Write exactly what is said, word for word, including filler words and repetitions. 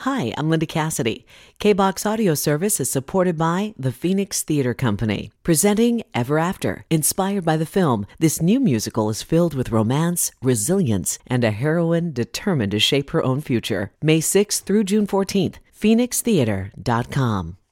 Hi, I'm Linda Cassidy. K-BOX Audio Service is supported by the Phoenix Theater Company. Presenting Ever After. Inspired by the film, this new musical is filled with romance, resilience, and a heroine determined to shape her own future. May sixth through June fourteenth. phoenix theater dot com.